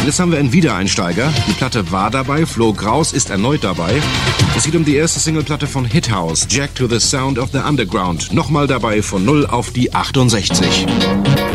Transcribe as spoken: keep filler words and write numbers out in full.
Jetzt haben wir einen Wiedereinsteiger. Die Platte war dabei, Flo Graus ist erneut dabei. Es geht um die erste Singleplatte von Hithouse, Jack to the Sound of the Underground. Nochmal dabei von null auf die achtundsechzig.